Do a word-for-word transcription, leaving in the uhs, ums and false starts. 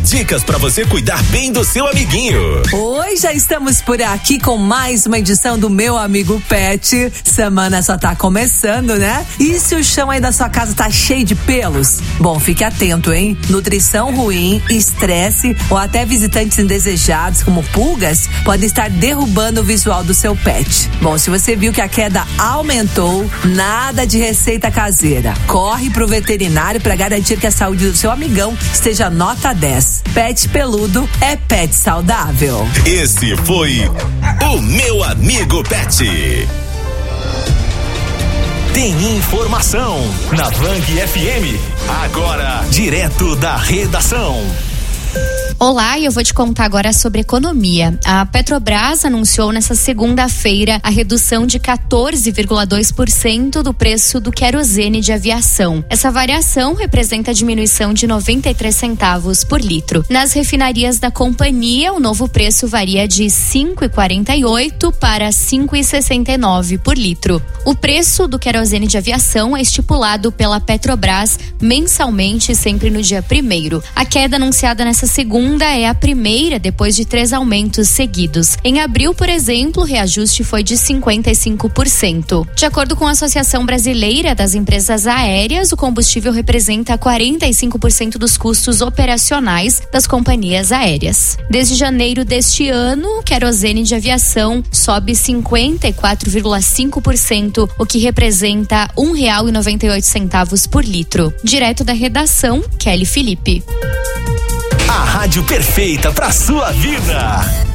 Dicas para você cuidar bem do seu amiguinho. Oi, já estamos por aqui com mais uma edição do Meu Amigo Pet. Semana só tá começando, né? E se o chão aí da sua casa tá cheio de pelos? Bom, fique atento, hein? Nutrição ruim, estresse ou até visitantes indesejados como pulgas podem estar derrubando o visual do seu pet. Bom, se você viu que a queda aumentou, nada de receita caseira. Corre pro veterinário para garantir que a saúde do seu amigão esteja nota dez. Pet peludo é pet saudável. Esse foi o Meu Amigo Pet. Tem informação na Bang F M. Agora, direto da redação. Olá, e eu vou te contar agora sobre economia. A Petrobras anunciou nesta segunda-feira a redução de quatorze vírgula dois por cento do preço do querosene de aviação. Essa variação representa a diminuição de noventa e três centavos por litro. Nas refinarias da companhia, o novo preço varia de cinco reais e quarenta e oito centavos para cinco reais e sessenta e nove centavos por litro. O preço do querosene de aviação é estipulado pela Petrobras mensalmente, sempre no dia primeiro. A queda anunciada nessa segunda é a primeira depois de três aumentos seguidos. Em abril, por exemplo, o reajuste foi de cinquenta e cinco por cento. De acordo com a Associação Brasileira das Empresas Aéreas, o combustível representa quarenta e cinco por cento dos custos operacionais das companhias aéreas. Desde janeiro deste ano, o querosene de aviação sobe cinquenta e quatro vírgula cinco por cento, o que representa um real e noventa e oito centavos por litro. Direto da redação, Kelly Felipe. A rádio perfeita pra sua vida.